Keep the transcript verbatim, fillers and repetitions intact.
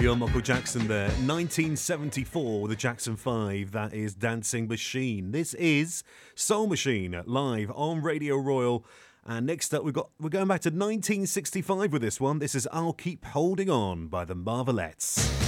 Young Michael Jackson there, nineteen seventy-four with the Jackson five, that is Dancing Machine. This is Soul Machine, live on Radio Royal. And next up, we've got, we're going back to nineteen sixty-five with this one. This is I'll Keep Holding On by the Marvelettes.